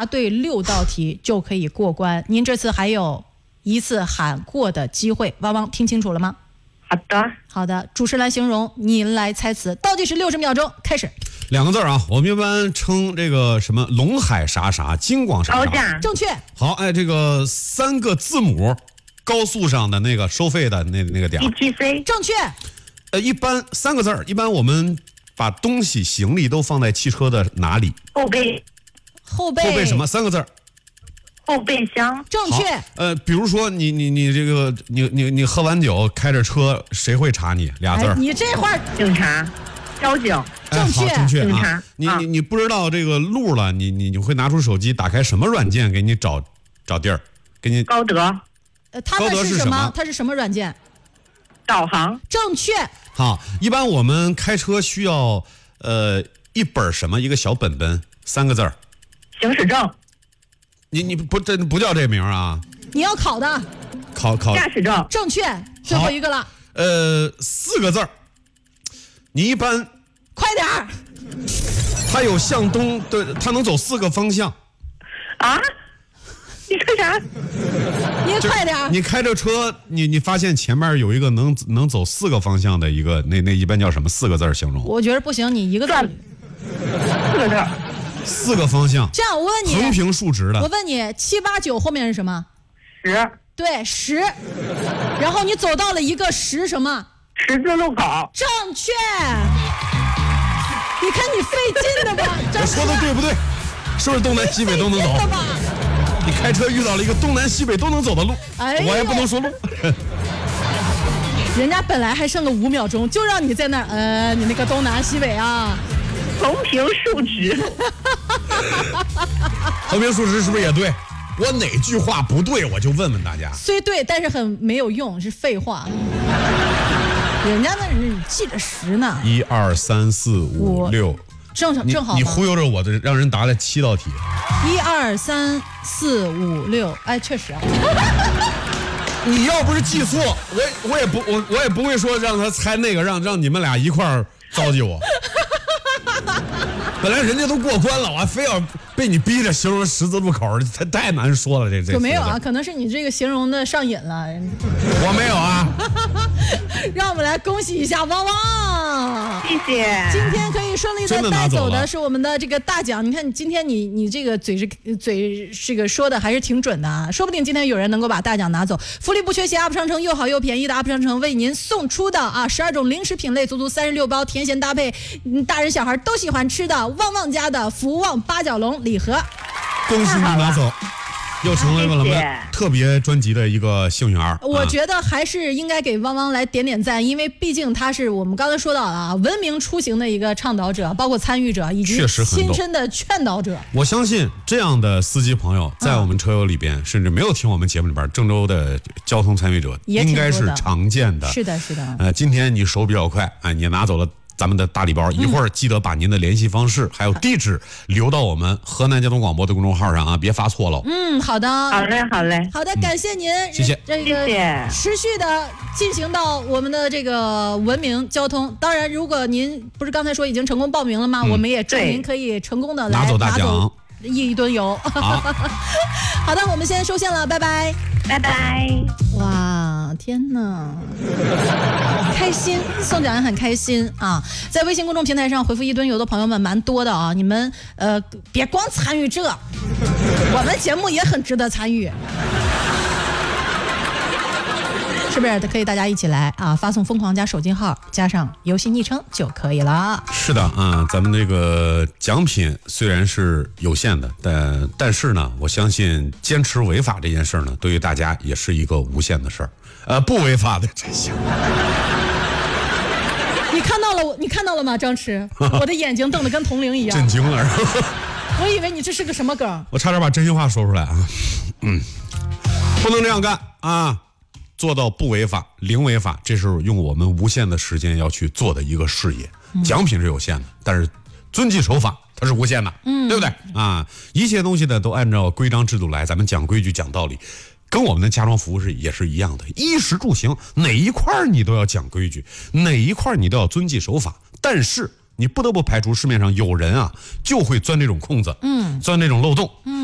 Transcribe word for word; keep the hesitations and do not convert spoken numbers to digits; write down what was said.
答对六道题就可以过关。您这次还有一次喊过的机会，汪汪听清楚了吗？ 好的， 好的，主持人来形容，您来猜词，倒计时六十秒钟，开始。 两个字啊，我们一般称这个什么龙海啥啥，金广啥啥。 高架， 正确。 好，哎，这个三个字母，高速上的那个收费的那那个点。 E T C， 正确。 呃，一般三个字儿，一般我们把东西行李都放在汽车的哪里？ 后备， 后备。 后备什么？三个字儿。 后备箱， 正确。 呃，比如说你你你这个你你你喝完酒开着车，谁会查你？俩字儿。 哎、你这话警察，交警， 哎、 正确， 好正确警察啊！你你你不知道这个路了，你你你会拿出手机打开什么软件给你找找地儿，给你高德， 呃，它高德的什么？ 是什么它是什么软件？ 导航， 正确。 好。一般我们开车需要呃一本什么一个小本本，三个字儿。 行驶证， 你你不这不叫这名啊？ 你要考的， 考考驾驶证， 正确。最后一个了， 呃四个字儿。你一般快点儿。 它有向东，对，它能走四个方向。 啊？你说啥？ 您快点儿。 你开着车，你你发现前面有一个能能走四个方向的一个，那那一般叫什么？四个字形容？ 我觉得不行，你一个字。 四个字， 四个方向。 这样，我问你， 横平竖直的。 我问你，七八九后面是什么？ 十， 对，十。然后你走到了一个十什么？ 十字路口， 正确。你看你费劲的吧？ 我说的对不对？是不是东南西北都能走？ 的吧？ 你开车遇到了一个东南西北都能走的路， 哎呦我也不能说路。 人家本来还剩个五秒钟，就让你在那儿，呃，你那个东南西北啊， 横平竖直， 横平竖直是不是也对？我哪句话不对，我就问问大家。 虽对，但是很没有用，是废话。人家那人记着十呢， 一二三四五六， 正常你正好吗？ 你忽悠着我的，让人答了七道题。 一二三四五六，哎，确实啊。 你要不是记错，我我也不我我也不会说让他猜那个，让让你们俩一块儿糟践我。本来人家都过关了，我还非要被你逼着形容十字路口，太太难说了。这这可没有啊，可能是你这个形容的上瘾了。 我没有啊。 让我们来恭喜一下汪汪， 谢谢。 今天可以顺利的带走的是我们的这个大奖。你看，你今天你你这个嘴是嘴这个说的还是挺准的啊，说不定今天有人能够把大奖拿走。福利不缺席， U P 商城又好又便宜的 U P 商城为您送出的啊十二种零食品类，足足三十六包，甜咸搭配，大人小孩都喜欢吃的旺旺家的福旺八角笼礼盒， 恭喜你拿走。又成为了我们特别专辑的一个幸运儿。 我觉得还是应该给汪汪来点点赞，因为毕竟他是我们刚才说到的啊，文明出行的一个倡导者，包括参与者以及亲身的劝导者。 我相信这样的司机朋友在我们车友里边，嗯、甚至没有听我们节目里边，郑州的交通参与者应该是常见的。 是的，是的。 呃，今天你手比较快，哎，你拿走了咱们的大礼包，一会儿记得把您的联系方式、嗯、还有地址留到我们河南交通广播的公众号上啊，别发错了。 嗯，好的， 好嘞，好嘞， 好的，感谢您， 嗯、谢谢， 这个持续的进行到我们的这个文明交通。当然，如果您不是刚才说已经成功报名了吗？嗯、我们也祝您可以成功的来拿走大奖。 一吨油。好的，我们先收线了，拜拜， 拜拜。 哇，天哪，开心，送奖也很开心啊！在微信公众平台上回复一吨油的朋友们蛮多的啊，你们呃别光参与这，我们节目也很值得参与。是不是可以大家一起来啊？发送疯狂加手机号加上游戏昵称就可以了。 是的啊，咱们这个奖品虽然是有限的，但但是呢，我相信坚持违法这件事呢，对于大家也是一个无限的事儿。呃，不违法的真行。 你看到了我？你看到了吗，张弛？我的眼睛瞪得跟铜铃一样。 震惊了。 我以为你这是个什么梗？ 我差点把真心话说出来啊。嗯，不能这样干啊。做到不违法、零违法，这是用我们无限的时间要去做的一个事业。嗯、奖品是有限的，但是遵纪守法它是无限的，嗯，对不对啊？一切东西呢都按照规章制度来，咱们讲规矩、讲道理，跟我们的家装服务是也是一样的。衣食住行哪一块你都要讲规矩，哪一块你都要遵纪守法。但是你不得不排除市面上有人啊，就会钻这种空子，嗯，钻这种漏洞，嗯。